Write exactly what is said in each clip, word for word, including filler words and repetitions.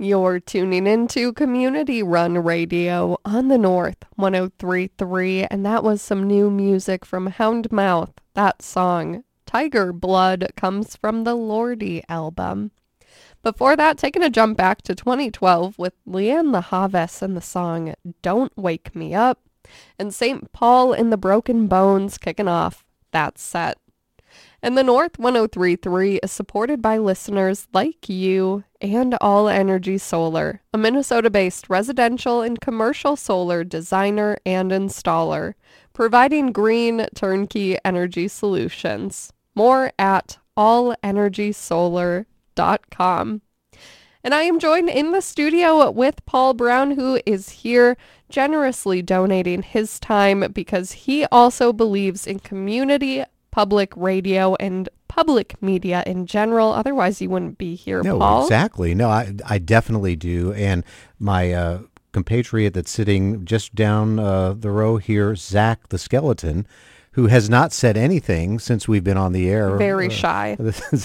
You're tuning into Community Run Radio on the North one oh three point three, and that was some new music from Houndmouth. That song, Tiger Blood, comes from the Lordy album. Before that, taking a jump back to twenty twelve with Leanne LaHavas and the song Don't Wake Me Up, and Saint Paul and the Broken Bones kicking off that set. And the North one oh three point three is supported by listeners like you and All Energy Solar, a Minnesota-based residential and commercial solar designer and installer, providing green turnkey energy solutions. More at all energy solar dot com. And I am joined in the studio with Paul Brown, who is here generously donating his time because he also believes in community public radio and public media in general. Otherwise, you wouldn't be here, no, Paul. Exactly. No, I, I definitely do. And my uh, compatriot that's sitting just down uh, the row here, Zach the Skeleton, who has not said anything since we've been on the air. Very uh, shy.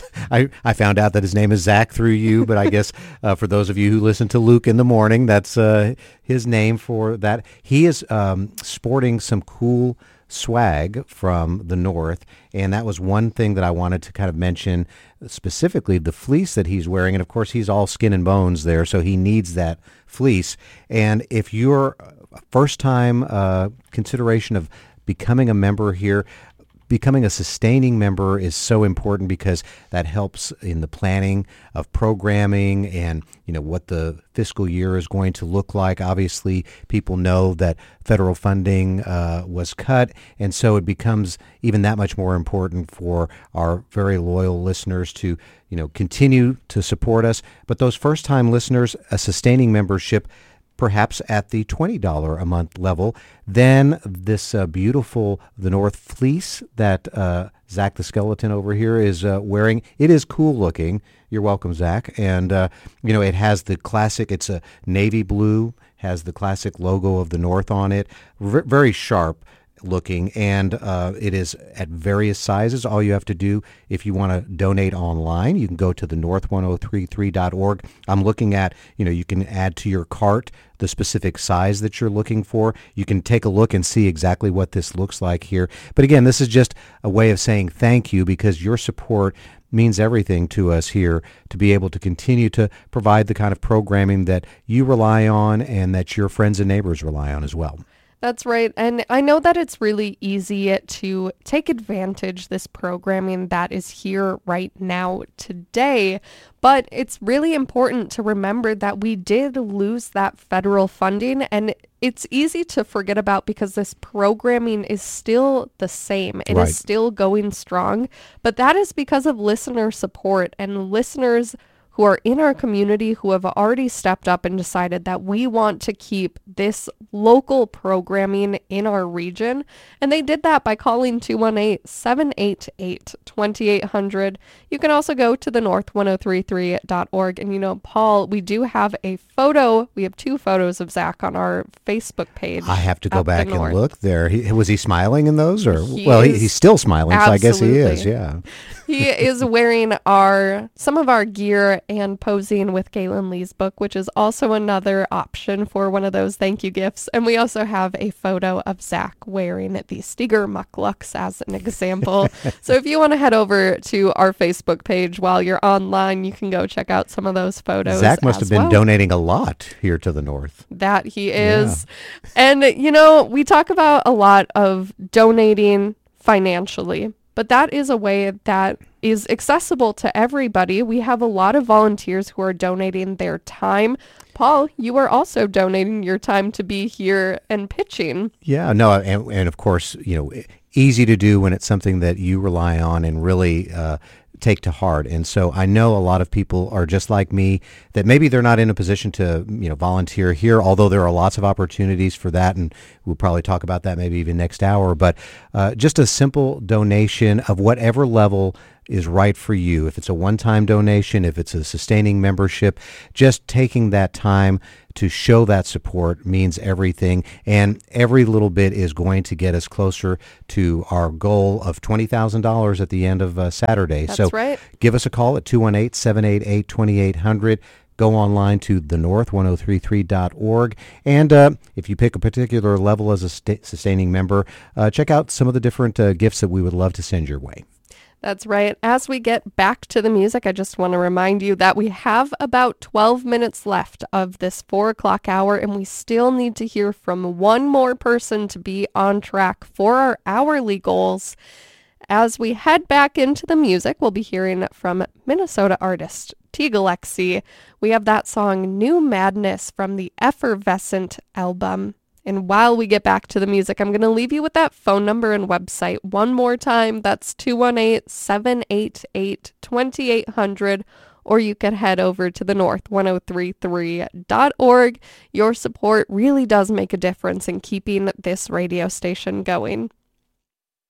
I, I found out that his name is Zach through you, but I guess uh, for those of you who listen to Luke in the morning, that's uh, his name for that. He is um, sporting some cool swag from the North, and that was one thing that I wanted to kind of mention, specifically the fleece that he's wearing. And of course, he's all skin and bones there, so he needs that fleece. And if you're a first-time uh, consideration of becoming a member here, becoming a sustaining member is so important because that helps in the planning of programming and, you know, what the fiscal year is going to look like. Obviously, people know that federal funding uh, was cut, and so it becomes even that much more important for our very loyal listeners to, you know, continue to support us. But those first-time listeners, a sustaining membership, perhaps at the twenty dollars a month level, then this uh, beautiful The North fleece that uh, Zach the Skeleton over here is uh, wearing. It is cool looking. You're welcome, Zach. And, uh, you know, it has the classic, it's a navy blue, has the classic logo of the North on it, v- very sharp looking, and uh, it is at various sizes. All you have to do if you want to donate online, you can go to the north one oh three three dot org. I'm looking at, you know, you can add to your cart the specific size that you're looking for. You can take a look and see exactly what this looks like here. But again, this is just a way of saying thank you because your support means everything to us here to be able to continue to provide the kind of programming that you rely on and that your friends and neighbors rely on as well. That's right. And I know that it's really easy to take advantage of this programming that is here right now today, but it's really important to remember that we did lose that federal funding, and it's easy to forget about because this programming is still the same. It Right. is still going strong, but that is because of listener support and listeners who are in our community who have already stepped up and decided that we want to keep this local programming in our region. And they did that by calling two one eight, seven eight eight, two eight zero zero. You can also go to the north one oh three three dot org. And, you know, Paul, we do have a photo. We have two photos of Zach on our Facebook page. I have to go at the back and North. look there. He, was he smiling in those? or He Well, he, is- he's still smiling, so I guess he is, Absolutely. yeah. He is wearing our some of our gear and posing with Galen Lee's book, which is also another option for one of those thank you gifts. And we also have a photo of Zach wearing the Steger Mucklucks as an example. So if you want to head over to our Facebook page while you're online, you can go check out some of those photos. Zach must have as been well. donating a lot here to the North. That he is. And, you know, we talk about a lot of donating financially, but that is a way that is accessible to everybody. We have a lot of volunteers who are donating their time. Paul, you are also donating your time to be here and pitching. Yeah, no, and, and of course, you know, easy to do when it's something that you rely on and really uh, take to heart. And so I know a lot of people are just like me, that maybe they're not in a position to, you know, volunteer here, although there are lots of opportunities for that, and we'll probably talk about that maybe even next hour. But uh, just a simple donation of whatever level is right for you. If it's a one-time donation, if it's a sustaining membership, just taking that time to show that support means everything, and every little bit is going to get us closer to our goal of twenty thousand dollars at the end of uh, Saturday. That's so right. give us a call at two one eight, seven eight eight, two eight zero zero. go online to the north ten thirty-three dot org. And uh, if you pick a particular level as a st- sustaining member, uh, check out some of the different uh, gifts that we would love to send your way. That's right. As we get back to the music, I just want to remind you that we have about twelve minutes left of this four o'clock hour, and we still need to hear from one more person to be on track for our hourly goals. As we head back into the music, we'll be hearing from Minnesota artist Tegalexy. We have that song New Madness from the Effervescent album. And while we get back to the music, I'm going to leave you with that phone number and website one more time. That's two one eight, seven eight eight, two eight zero zero, or you can head over to the north ten thirty-three dot org. Your support really does make a difference in keeping this radio station going.